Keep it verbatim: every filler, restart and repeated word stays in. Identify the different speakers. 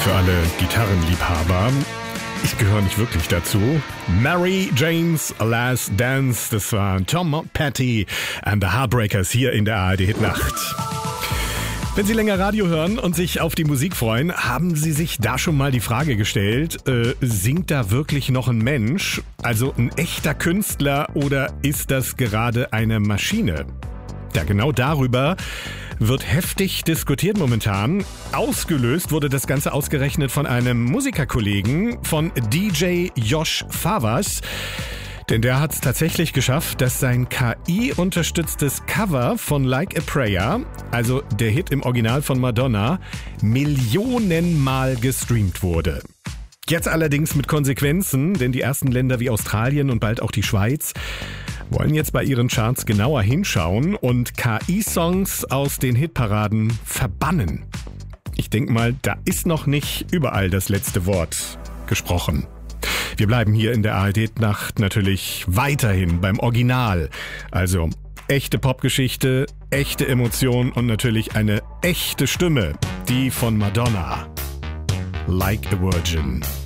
Speaker 1: Für alle Gitarrenliebhaber. Ich gehöre nicht wirklich dazu. Mary Jane's Last Dance, das war Tom Petty and the Heartbreakers hier in der A R D-Hitnacht. Wenn Sie länger Radio hören und sich auf die Musik freuen, haben Sie sich da schon mal die Frage gestellt, äh, singt da wirklich noch ein Mensch, also ein echter Künstler, oder ist das gerade eine Maschine? Ja, genau darüber wird heftig diskutiert momentan. Ausgelöst wurde das Ganze ausgerechnet von einem Musikerkollegen, von D J Josh Favas. Denn der hat es tatsächlich geschafft, dass sein K I-unterstütztes Cover von Like a Prayer, also der Hit im Original von Madonna, millionenmal gestreamt wurde. Jetzt allerdings mit Konsequenzen, denn die ersten Länder wie Australien und bald auch die Schweiz wollen jetzt bei ihren Charts genauer hinschauen und K I-Songs aus den Hitparaden verbannen. Ich denke mal, da ist noch nicht überall das letzte Wort gesprochen. Wir bleiben hier in der A R D-Nacht natürlich weiterhin beim Original. Also echte Popgeschichte, echte Emotion und natürlich eine echte Stimme, die von Madonna. Like a Virgin.